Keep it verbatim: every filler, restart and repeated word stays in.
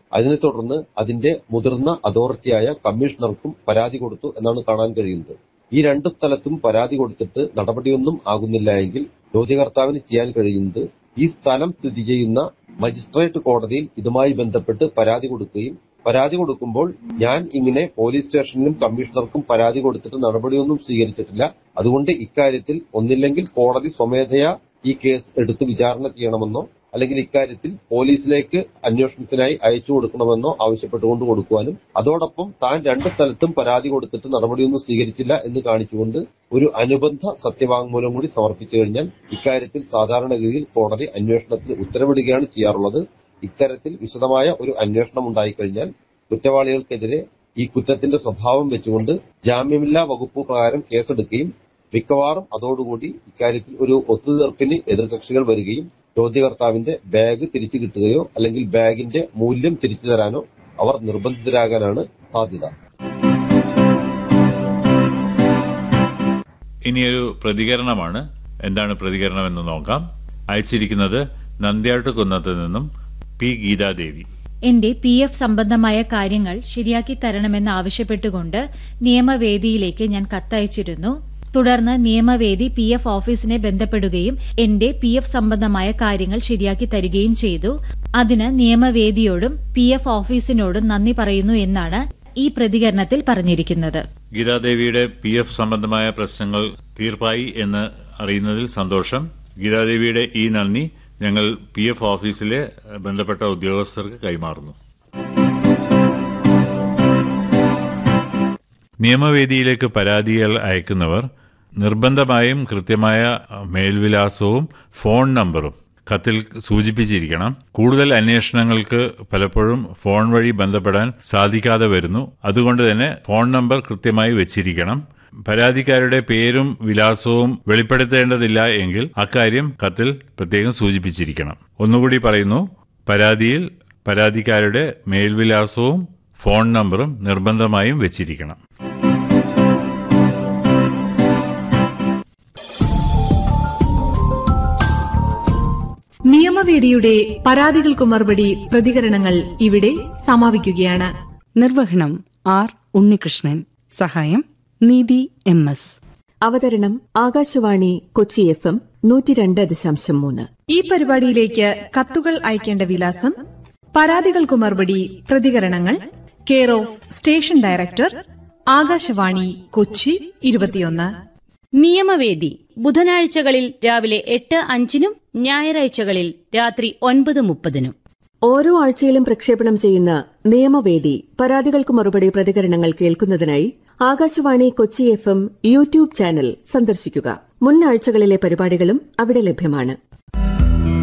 അതിനെ തുടർന്ന് അതിന്റെ മുതിർന്ന അതോറിറ്റിയായ കമ്മീഷണർക്കും പരാതി കൊടുത്തു എന്നാണ് കാണാൻ കഴിയുന്നത്. ഈ രണ്ട് സ്ഥലത്തും പരാതി കൊടുത്തിട്ട് നടപടിയൊന്നും ആകുന്നില്ല എങ്കിൽ ചോദ്യകർത്താവിന് ചെയ്യാൻ കഴിയുന്നത് ഈ സ്ഥലം സ്ഥിതി ചെയ്യുന്ന മജിസ്ട്രേറ്റ് കോടതിയിൽ ഇതുമായി ബന്ധപ്പെട്ട് പരാതി കൊടുക്കുകയും പരാതി കൊടുക്കുമ്പോൾ ഞാൻ ഇങ്ങനെ പോലീസ് സ്റ്റേഷനിലും കമ്മീഷണർക്കും പരാതി കൊടുത്തിട്ട് നടപടിയൊന്നും സ്വീകരിച്ചിട്ടില്ല, അതുകൊണ്ട് ഇക്കാര്യത്തിൽ ഒന്നില്ലെങ്കിൽ കോടതി സ്വമേധയാ ഈ കേസ് എടുത്ത് വിചാരണ ചെയ്യണമെന്നോ അല്ലെങ്കിൽ ഇക്കാര്യത്തിൽ പോലീസിലേക്ക് അന്വേഷണത്തിനായി അയച്ചു കൊടുക്കണമെന്നോ ആവശ്യപ്പെട്ടുകൊണ്ട് കൊടുക്കുവാനും അതോടൊപ്പം താൻ രണ്ട് സ്ഥലത്തും പരാതി കൊടുത്തിട്ട് നടപടിയൊന്നും സ്വീകരിച്ചില്ല എന്ന് കാണിച്ചുകൊണ്ട് ഒരു അനുബന്ധ സത്യവാങ്മൂലം കൂടി സമർപ്പിച്ചു കഴിഞ്ഞാൽ ഇക്കാര്യത്തിൽ സാധാരണഗതിയിൽ കോടതി അന്വേഷണത്തിന് ഉത്തരവിടുകയാണ് ചെയ്യാറുള്ളത്. ഇത്തരത്തിൽ വിശദമായ ഒരു അന്വേഷണം ഉണ്ടായിക്കഴിഞ്ഞാൽ കുറ്റവാളികൾക്കെതിരെ ഈ കുറ്റത്തിന്റെ സ്വഭാവം വെച്ചുകൊണ്ട് ജാമ്യമില്ലാ വകുപ്പ് പ്രകാരം കേസെടുക്കുകയും മിക്കവാറും അതോടുകൂടി ഇക്കാര്യത്തിൽ ഒരു ഒത്തുതീർപ്പിന് എതിർകക്ഷികൾ വരികയും ചോദ്യകർത്താവിന്റെ ബാഗ് തിരിച്ചു കിട്ടുകയോ അല്ലെങ്കിൽ ബാഗിന്റെ മൂല്യം തിരിച്ചു തരാനോ അവർ നിർബന്ധിതരാകാനാണ് സാധ്യത. ഇനിയൊരു പ്രതികരണമാണ്. എന്താണ് പ്രതികരണം എന്ന് നോക്കാം. അയച്ചിരിക്കുന്നത് നന്ദ്യാട്ടുകുന്നത്ത് നിന്നും പി ഗീതാദേവി. എന്റെ പി എഫ് സംബന്ധമായ കാര്യങ്ങൾ ശരിയാക്കി തരണമെന്ന് ആവശ്യപ്പെട്ടുകൊണ്ട് നിയമവേദിയിലേക്ക് ഞാൻ കത്തയച്ചിരുന്നു. തുടർന്ന് നിയമവേദി പി എഫ് ഓഫീസിനെ ബന്ധപ്പെടുകയും എന്റെ പി എഫ് സംബന്ധമായ കാര്യങ്ങൾ ശരിയാക്കി തരികയും ചെയ്തു. അതിന് നിയമവേദിയോടും പി എഫ് ഓഫീസിനോടും നന്ദി പറയുന്നു എന്നാണ് ഈ പ്രതികരണത്തിൽ പറഞ്ഞിരിക്കുന്നത്. ഗീതാദേവിയുടെ പി എഫ് സംബന്ധമായ പ്രശ്നങ്ങൾ തീർപ്പായി എന്ന് അറിയുന്നതിൽ സന്തോഷം. ഗീതാദേവിയുടെ ഈ നന്ദി ഞങ്ങൾ പി എഫ് ഓഫീസിലെ ബന്ധപ്പെട്ട ഉദ്യോഗസ്ഥർക്ക് കൈമാറുന്നു. നിയമവേദിയിലേക്ക് പരാതികൾ അയക്കുന്നവർ നിർബന്ധമായും കൃത്യമായ മേൽവിലാസവും ഫോൺ നമ്പറും കത്തിൽ സൂചിപ്പിച്ചിരിക്കണം. കൂടുതൽ അന്വേഷണങ്ങൾക്ക് പലപ്പോഴും ഫോൺ വഴി ബന്ധപ്പെടാൻ സാധിക്കാതെ വരുന്നു. അതുകൊണ്ട് തന്നെ ഫോൺ നമ്പർ കൃത്യമായി വെച്ചിരിക്കണം. പരാതിക്കാരുടെ പേരും വിലാസവും വെളിപ്പെടുത്തേണ്ടതില്ല എങ്കിൽ അക്കാര്യം കത്തിൽ പ്രത്യേകം സൂചിപ്പിച്ചിരിക്കണം. ഒന്നുകൂടി പറയുന്നു, പരാതിയിൽ പരാതിക്കാരുടെ മേൽവിലാസവും ഫോൺ നമ്പറും നിർബന്ധമായും വെച്ചിരിക്കണം. നിയമവേദിയുടെ പരാതികൾക്ക് മറുപടി പ്രതികരണങ്ങൾ ഇവിടെ സമാപിക്കുകയാണ്. നിർവഹണം ആർ ഉണ്ണികൃഷ്ണൻ. സഹായം നീതി എം എസ്. അവതരണം ആകാശവാണി കൊച്ചി എഫ് എം നൂറ്റി രണ്ട് ദശാംശം മൂന്ന്. ഈ പരിപാടിയിലേക്ക് കത്തുകൾ അയക്കേണ്ട വിലാസം: പരാതികൾക്കു മറുപടി പ്രതികരണങ്ങൾ, care of station director, Akashvani Kochi ഇരുപത്തിയൊന്ന്. നിയമവേദി ബുധനാഴ്ചകളിൽ രാവിലെ എട്ട് അഞ്ചിനും ഞായറാഴ്ചകളിൽ രാത്രി ഒൻപത് മുപ്പതിനും. ഓരോ ആഴ്ചയിലും പ്രക്ഷേപണം ചെയ്യുന്ന നിയമവേദി പരാതികൾക്ക് മറുപടി പ്രതികരണങ്ങൾ കേൾക്കുന്നതിനായി Akashvani Kochi F M YouTube channel സന്ദർശിക്കുക. മുൻ ആഴ്ചകളിലെ പരിപാടികളും അവിടെ ലഭ്യമാണ്.